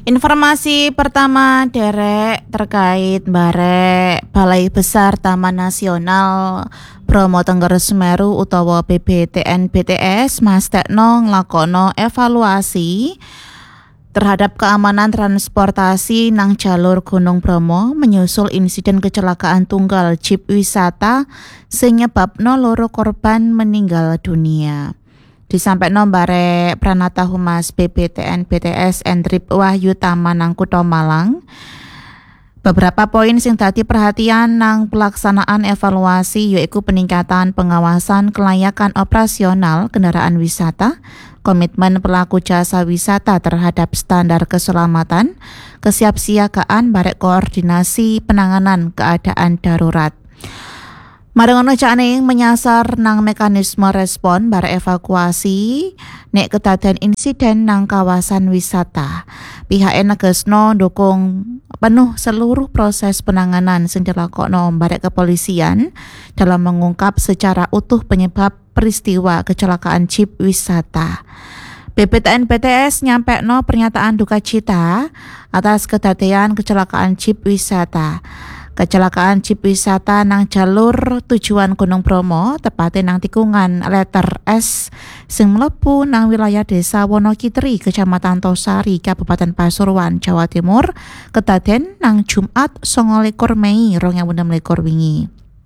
Informasi pertama derek terkait barek Balai Besar Taman Nasional Bromo Tengger Semeru utawa BBTN BTS mastekno nglakono evaluasi terhadap keamanan transportasi nang jalur Gunung Bromo menyusul insiden kecelakaan tunggal jeep wisata sing nyebabno loro korban meninggal dunia. Disampaikan bare Pranata Humas BBTN BTS Endrip Wahyu Tamanang Kutha Malang. Beberapa poin sing dadi perhatian nang pelaksanaan evaluasi yaiku peningkatan pengawasan kelayakan operasional kendaraan wisata, komitmen pelaku jasa wisata terhadap standar keselamatan, kesiapsiagaan barek koordinasi penanganan keadaan darurat. Marengono cakne menyasar nang mekanisme respon bar evakuasi nek kedaden insiden nang kawasan wisata. Pihak negesno ndukung penuh seluruh proses penanganan sing dilakokno barek kepolisian dalam mengungkap secara utuh penyebab peristiwa kecelakaan jeep wisata. BBTN BTS nyampekno pernyataan duka cita atas kedadean kecelakaan jeep wisata. Kecelakaan jeep wisata nang jalur tujuan Gunung Bromo tepatnya nang tikungan letter S sing mlebu nang wilayah Desa Wonokitri, Kecamatan Tosari, Kabupaten Pasuruan, Jawa Timur, kedaden nang Jumat 29 Mei 2026 wingi.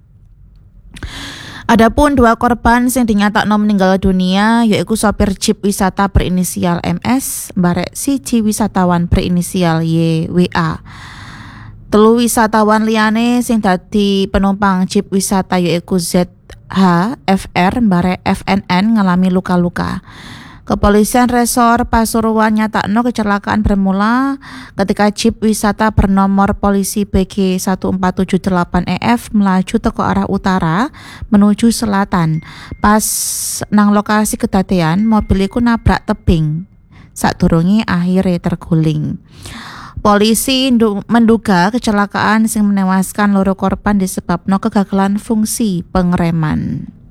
Adapun dua korban sing dinyatakno meninggal dunia yaiku sopir jeep wisata berinisial MS, barek siji wisatawan berinisial YWA. Telu wisatawan liyane sing dadi penumpang jeep wisata yaiku ZH, FR, barek FNN ngalami luka-luka. Kepolisian Resor Pasuruan nyatakno kecelakaan bermula ketika jeep wisata bernomor polisi BG 1478EF melaju teko arah utara menuju selatan. Pas nang lokasi kedadean mobil iku nabrak tebing sadurunge akhire terguling. Polisi menduga kecelakaan sing menewaskan loro korban disebabno kegagalan fungsi pengereman.